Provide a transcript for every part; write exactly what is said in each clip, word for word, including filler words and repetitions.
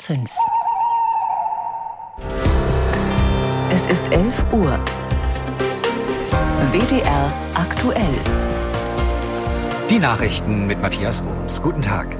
fünf. Es ist elf Uhr. W D R aktuell. Die Nachrichten mit Matthias Wurms. Guten Tag.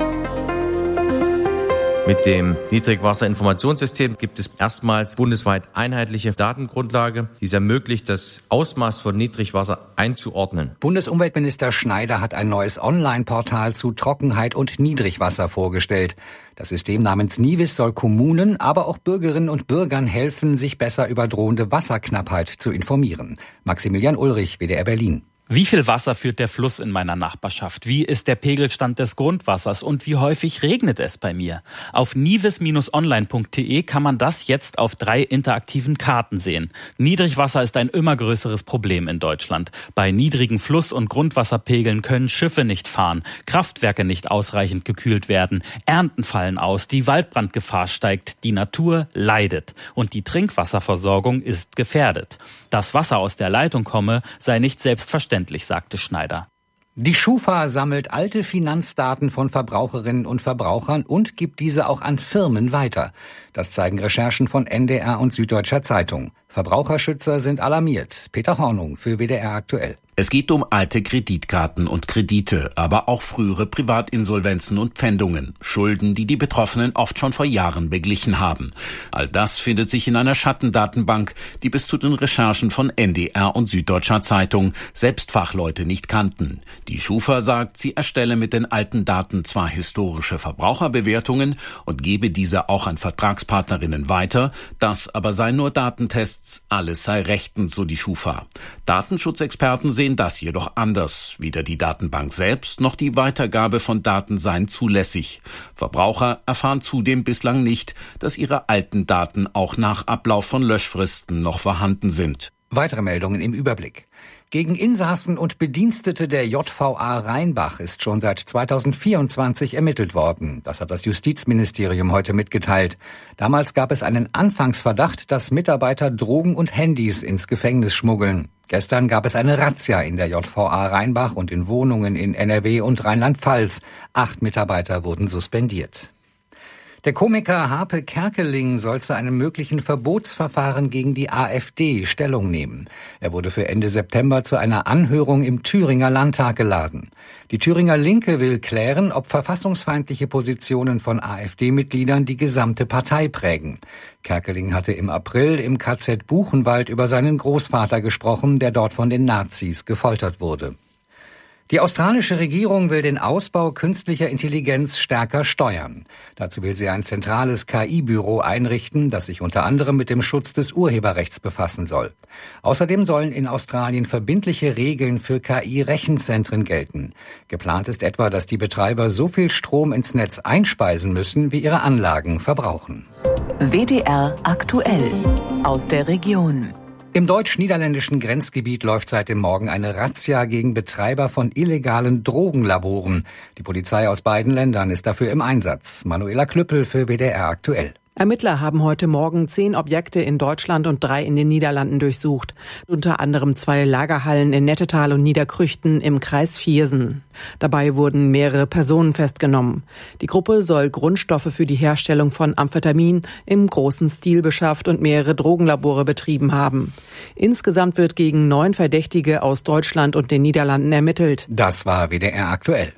Mit dem Niedrigwasserinformationssystem gibt es erstmals bundesweit einheitliche Datengrundlage, die es ermöglicht, das Ausmaß von Niedrigwasser einzuordnen. Bundesumweltminister Schneider hat ein neues Online-Portal zu Trockenheit und Niedrigwasser vorgestellt. Das System namens Nivis soll Kommunen, aber auch Bürgerinnen und Bürgern helfen, sich besser über drohende Wasserknappheit zu informieren. Maximilian Ulrich, W D R Berlin. Wie viel Wasser führt der Fluss in meiner Nachbarschaft? Wie ist der Pegelstand des Grundwassers? Und wie häufig regnet es bei mir? Auf nivis Bindestrich online Punkt de kann man das jetzt auf drei interaktiven Karten sehen. Niedrigwasser ist ein immer größeres Problem in Deutschland. Bei niedrigen Fluss- und Grundwasserpegeln können Schiffe nicht fahren, Kraftwerke nicht ausreichend gekühlt werden, Ernten fallen aus, die Waldbrandgefahr steigt, die Natur leidet und die Trinkwasserversorgung ist gefährdet. Dass Wasser aus der Leitung komme, sei nicht selbstverständlich, sagte Schneider. Die Schufa sammelt alte Finanzdaten von Verbraucherinnen und Verbrauchern und gibt diese auch an Firmen weiter. Das zeigen Recherchen von N D R und Süddeutscher Zeitung. Verbraucherschützer sind alarmiert. Peter Hornung für W D R aktuell. Es geht um alte Kreditkarten und Kredite, aber auch frühere Privatinsolvenzen und Pfändungen, Schulden, die die Betroffenen oft schon vor Jahren beglichen haben. All das findet sich in einer Schattendatenbank, die bis zu den Recherchen von N D R und Süddeutscher Zeitung selbst Fachleute nicht kannten. Die Schufa sagt, sie erstelle mit den alten Daten zwar historische Verbraucherbewertungen und gebe diese auch an Vertragspartnerinnen weiter, das aber seien nur Datentests, alles sei rechtens, so die Schufa. Datenschutzexperten sehen das jedoch anders. Weder die Datenbank selbst noch die Weitergabe von Daten seien zulässig. Verbraucher erfahren zudem bislang nicht, dass ihre alten Daten auch nach Ablauf von Löschfristen noch vorhanden sind. Weitere Meldungen im Überblick. Gegen Insassen und Bedienstete der J V A Rheinbach ist schon seit zweitausendvierundzwanzig ermittelt worden. Das hat das Justizministerium heute mitgeteilt. Damals gab es einen Anfangsverdacht, dass Mitarbeiter Drogen und Handys ins Gefängnis schmuggeln. Gestern gab es eine Razzia in der J V A Rheinbach und in Wohnungen in N R W und Rheinland-Pfalz. Acht Mitarbeiter wurden suspendiert. Der Komiker Harpe Kerkeling soll zu einem möglichen Verbotsverfahren gegen die AfD Stellung nehmen. Er wurde für Ende September zu einer Anhörung im Thüringer Landtag geladen. Die Thüringer Linke will klären, ob verfassungsfeindliche Positionen von AfD-Mitgliedern die gesamte Partei prägen. Kerkeling hatte im April im K Z Buchenwald über seinen Großvater gesprochen, der dort von den Nazis gefoltert wurde. Die australische Regierung will den Ausbau künstlicher Intelligenz stärker steuern. Dazu will sie ein zentrales K I-Büro einrichten, das sich unter anderem mit dem Schutz des Urheberrechts befassen soll. Außerdem sollen in Australien verbindliche Regeln für K I-Rechenzentren gelten. Geplant ist etwa, dass die Betreiber so viel Strom ins Netz einspeisen müssen, wie ihre Anlagen verbrauchen. W D R aktuell aus der Region. Im deutsch-niederländischen Grenzgebiet läuft seit dem Morgen eine Razzia gegen Betreiber von illegalen Drogenlaboren. Die Polizei aus beiden Ländern ist dafür im Einsatz. Manuela Klüppel für W D R aktuell. Ermittler haben heute Morgen zehn Objekte in Deutschland und drei in den Niederlanden durchsucht. Unter anderem zwei Lagerhallen in Nettetal und Niederkrüchten im Kreis Viersen. Dabei wurden mehrere Personen festgenommen. Die Gruppe soll Grundstoffe für die Herstellung von Amphetamin im großen Stil beschafft und mehrere Drogenlabore betrieben haben. Insgesamt wird gegen neun Verdächtige aus Deutschland und den Niederlanden ermittelt. Das war W D R aktuell.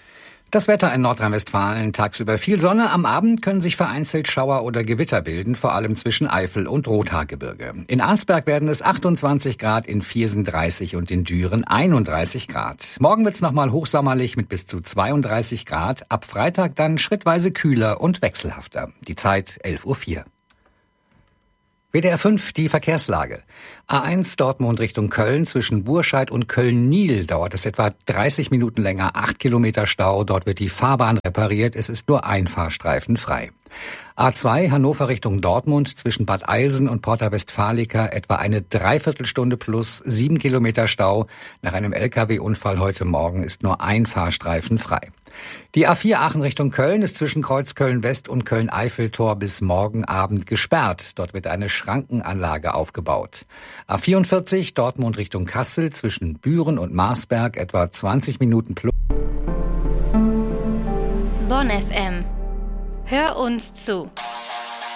Das Wetter in Nordrhein-Westfalen: tagsüber viel Sonne, am Abend können sich vereinzelt Schauer oder Gewitter bilden, vor allem zwischen Eifel und Rothaargebirge. In Arnsberg werden es achtundzwanzig Grad, in Viersen dreißig und in Düren einunddreißig Grad. Morgen wird's nochmal hochsommerlich mit bis zu zweiunddreißig Grad, ab Freitag dann schrittweise kühler und wechselhafter. Die Zeit elf Uhr vier. W D R fünf, die Verkehrslage. A eins Dortmund Richtung Köln, zwischen Burscheid und Köln-Niel dauert es etwa dreißig Minuten länger, acht Kilometer Stau. Dort wird die Fahrbahn repariert, es ist nur ein Fahrstreifen frei. A zwei Hannover Richtung Dortmund, zwischen Bad Eilsen und Porta Westfalica etwa eine Dreiviertelstunde plus, sieben Kilometer Stau. Nach einem L K W-Unfall heute Morgen ist nur ein Fahrstreifen frei. Die A vier Aachen Richtung Köln ist zwischen Kreuz Köln-West und Köln-Eiffeltor bis morgen Abend gesperrt. Dort wird eine Schrankenanlage aufgebaut. A vierundvierzig Dortmund Richtung Kassel, zwischen Büren und Marsberg etwa zwanzig Minuten plus. Bonn F M Hör uns zu.